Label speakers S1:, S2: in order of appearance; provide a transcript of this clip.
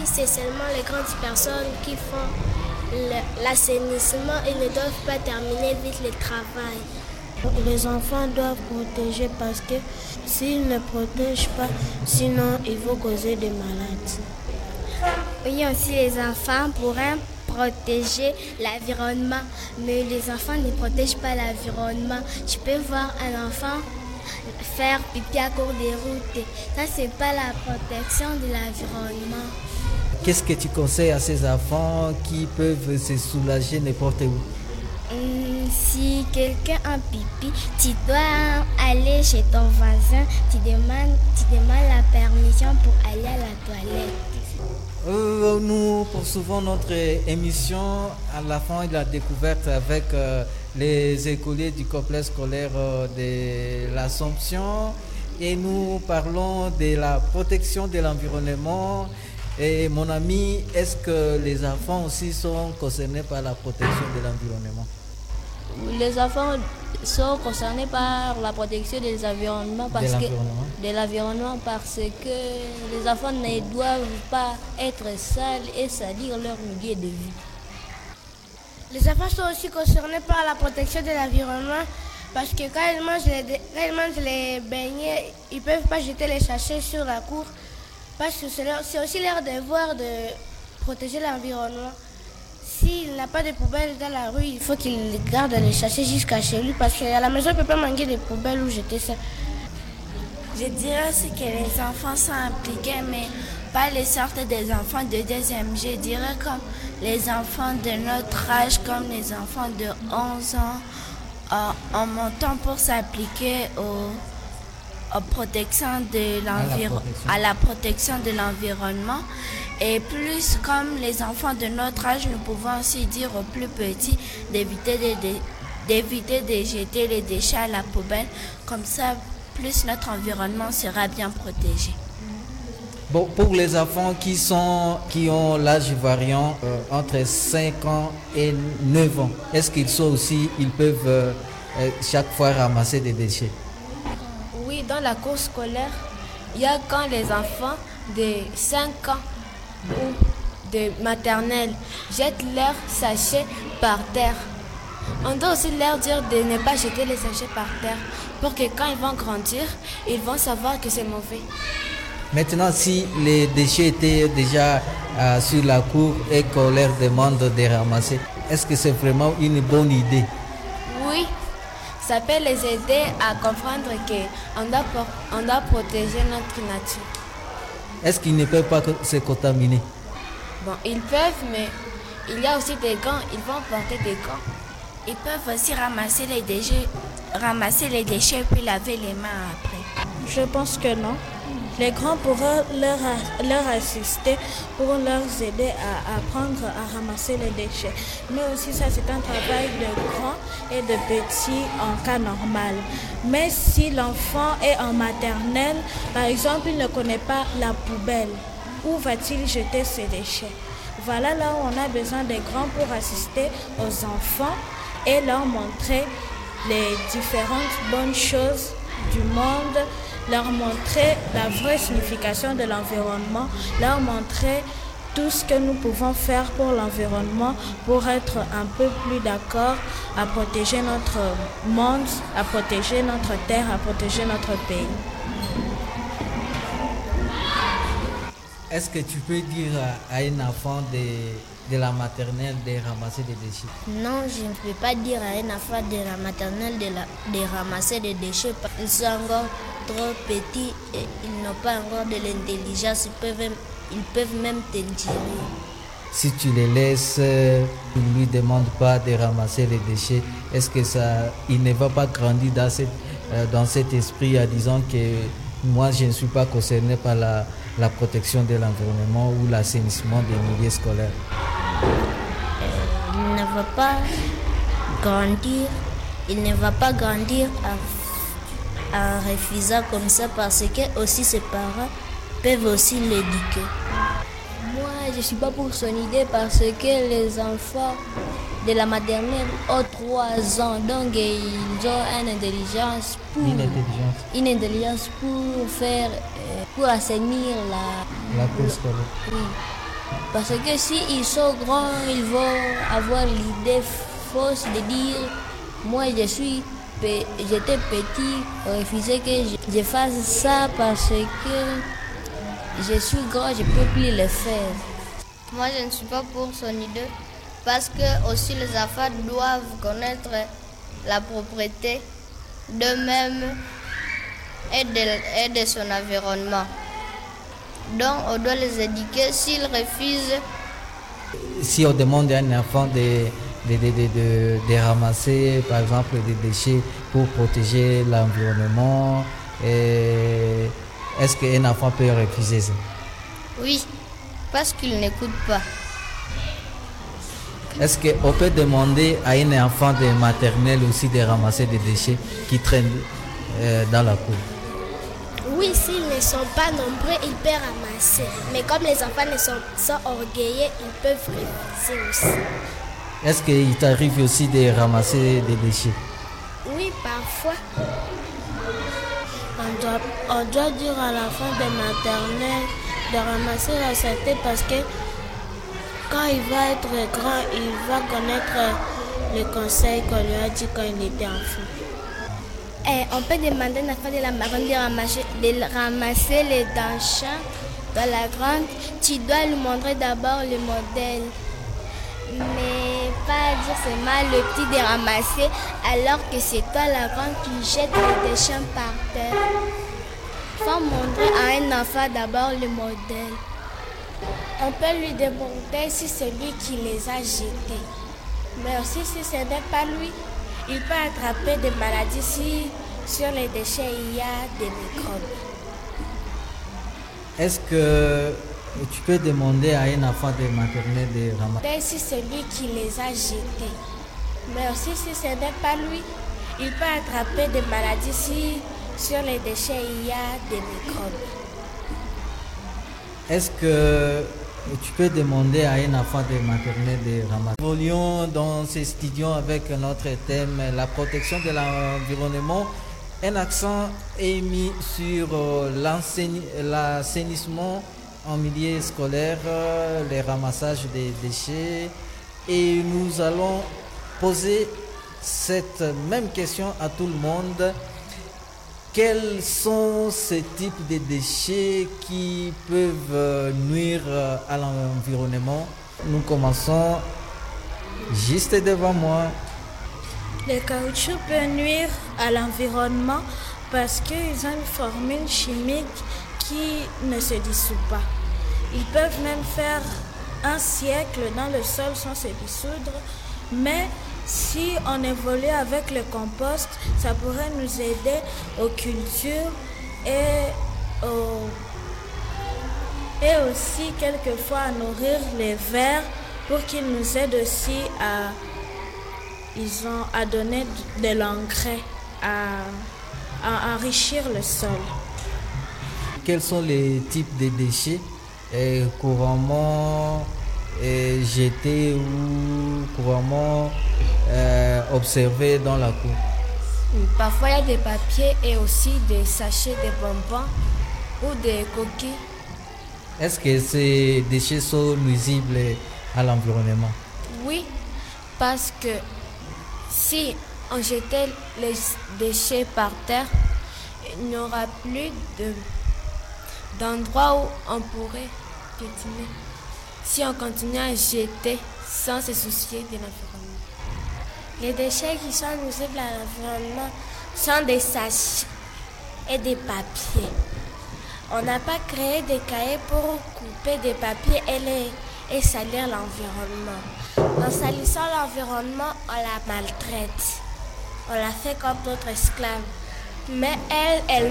S1: c'est seulement les grandes personnes qui font l'assainissement et ne doivent pas terminer vite le travail.
S2: Les enfants doivent protéger parce que s'ils ne protègent pas, sinon ils vont causer des maladies.
S1: Oui, aussi les enfants pourraient protéger l'environnement, mais les enfants ne protègent pas l'environnement. Tu peux voir un enfant faire pipi à court des routes. Ça, c'est pas la protection de l'environnement.
S3: Qu'est-ce que tu conseilles à ces enfants qui peuvent se soulager n'importe où?
S1: Si quelqu'un a pipi, tu dois aller chez ton voisin, tu demandes la permission pour aller à la toilette.
S3: Nous poursuivons notre émission à la fin de la découverte avec les écoliers du complexe scolaire de l'Assomption et nous parlons de la protection de l'environnement. Et mon ami, est-ce que les enfants aussi sont concernés par la protection de l'environnement?
S4: Les enfants sont concernés par la protection de l'environnement parce que les enfants ne doivent pas être sales et salir leur milieu de vie.
S2: Les enfants sont aussi concernés par la protection de l'environnement parce que quand ils mangent les beignets, ils ne peuvent pas jeter les sachets sur la cour parce que c'est aussi leur devoir de protéger l'environnement. S'il n'a pas de poubelle dans la rue, il faut qu'il garde les sachets jusqu'à chez lui parce qu'à la maison, il ne peut pas manquer de poubelles ou jeter ça.
S5: Je dirais aussi que les enfants sont impliqués, mais pas les sortes des enfants de deuxième. Je dirais comme les enfants de notre âge, comme les enfants de 11 ans, en montant pour s'appliquer à la protection de l'environnement. Et plus comme les enfants de notre âge, nous pouvons aussi dire aux plus petits d'éviter de jeter les déchets à la poubelle. Comme ça, plus notre environnement sera bien protégé.
S3: Bon, pour les enfants qui ont l'âge variant entre 5 ans et 9 ans, est-ce qu'ils peuvent chaque fois ramasser des déchets?
S4: Oui, dans la cour scolaire, il y a quand les enfants de 5 ans ou de maternelle jettent leurs sachets par terre. On doit aussi leur dire de ne pas jeter les sachets par terre pour que quand ils vont grandir, ils vont savoir que c'est mauvais.
S3: Maintenant, si les déchets étaient déjà sur la cour et qu'on leur demande de ramasser, est-ce que c'est vraiment une bonne idée?
S4: Oui, ça peut les aider à comprendre qu'on doit protéger notre nature.
S3: Est-ce qu'ils ne peuvent pas se contaminer?
S4: Bon, ils peuvent, mais il y a aussi des gants, ils vont porter des gants.
S5: Ils peuvent aussi ramasser les déchets puis laver les mains après.
S2: Je pense que non. Les grands pourront leur assister pour leur aider à apprendre à ramasser les déchets. Mais aussi ça, c'est un travail de grands et de petits en cas normal. Mais si l'enfant est en maternelle, par exemple, il ne connaît pas la poubelle, où va-t-il jeter ses déchets? Voilà là où on a besoin des grands pour assister aux enfants et leur montrer les différentes bonnes choses du monde, leur montrer la vraie signification de l'environnement, leur montrer tout ce que nous pouvons faire pour l'environnement pour être un peu plus d'accord à protéger notre monde, à protéger notre terre, à protéger notre pays.
S3: Est-ce que tu peux dire à un enfant de la maternelle de ramasser des déchets?
S1: Non, je ne peux pas dire à un enfant de la maternelle de ramasser des déchets. Ils sont encore trop petits et ils n'ont pas encore de l'intelligence. Ils peuvent même te tirer.
S3: Si tu les laisses, tu ne lui demandes pas de ramasser les déchets, est-ce que il ne va pas grandir dans cet esprit en disant que moi je ne suis pas concerné par la protection de l'environnement ou l'assainissement des milieux scolaires?
S1: Il ne va pas grandir. Il ne va pas grandir en refusant comme ça parce que aussi ses parents peuvent aussi l'éduquer.
S4: Moi, je ne suis pas pour son idée parce que les enfants de la maternelle ont 3 ans, donc ils ont une intelligence pour assainir
S3: la cour scolaire.
S4: Oui. Parce que s'ils sont grands, ils vont avoir l'idée fausse de dire moi j'étais petit, refuser que je fasse ça parce que je suis grand, je ne peux plus le faire.
S1: Moi, je ne suis pas pour son idée parce que aussi les enfants doivent connaître la propriété d'eux-mêmes et de son environnement. Donc, on doit les éduquer. S'ils refusent,
S3: si on demande à un enfant de ramasser, par exemple, des déchets pour protéger l'environnement, est-ce qu'un enfant peut refuser ça?
S1: Oui, parce qu'il n'écoute pas.
S3: Est-ce qu'on peut demander à un enfant de maternelle aussi de ramasser des déchets qui traînent dans la cour?
S1: Oui, s'ils ne sont pas nombreux, ils peuvent ramasser. Mais comme les enfants sont orgueilleux, ils peuvent refuser aussi.
S3: Est-ce qu'il t'arrive aussi de ramasser des déchets?
S1: Oui, parfois.
S2: On doit dire à l'enfant de maternelle de ramasser la saleté parce que quand il va être grand, il va connaître les conseils qu'on lui a dit quand il était enfant.
S1: On peut demander à l'enfant de la marraine de ramasser les dachats dans la grande. Tu dois lui montrer d'abord le modèle. Mais pas dire c'est mal le petit de ramasser alors que c'est toi la grande qui jette les déchets par terre. Il faut montrer à un enfant d'abord le modèle.
S2: On peut lui demander si c'est lui qui les a jetés. Mais aussi si ce n'est pas lui, il peut attraper des maladies si sur les déchets il y a des microbes.
S3: Est-ce que tu peux demander à un enfant de maternelle de ramasser?
S2: Si c'est lui qui les a jetés. Mais aussi si ce n'est pas lui, il peut attraper des maladies si sur les déchets il y a des microbes.
S3: Est-ce que tu peux demander à un enfant de maternelle de ramasser? Nous évoluons dans ces studios avec notre thème la protection de l'environnement. Un accent est mis sur l'assainissement en milieu scolaire, le ramassage des déchets. Et nous allons poser cette même question à tout le monde. Quels sont ces types de déchets qui peuvent nuire à l'environnement? Nous commençons juste devant moi.
S2: Le caoutchouc peut nuire à l'environnement parce qu'ils ont une formule chimique qui ne se dissout pas. Ils peuvent même faire un siècle dans le sol sans se dissoudre, mais si on évolue avec le compost, ça pourrait nous aider aux cultures et aussi quelquefois à nourrir les vers pour qu'ils nous aident aussi à donner de l'engrais, à enrichir le sol.
S3: Quels sont les types de déchets couramment jetés ou couramment observés dans la cour?
S4: Parfois il y a des papiers et aussi des sachets de bonbons ou des coquilles.
S3: Est-ce que ces déchets sont nuisibles à l'environnement?
S4: Oui, parce que si on jetait les déchets par terre, il n'y aura plus d'endroit où on pourrait piétiner. Si on continue à jeter sans se soucier de l'environnement.
S2: Les déchets qui sont nuisibles à l'environnement sont des sachets et des papiers. On n'a pas créé des cahiers pour couper des papiers et salir l'environnement. En salissant l'environnement, on la maltraite. On la fait comme notre esclave. Mais elle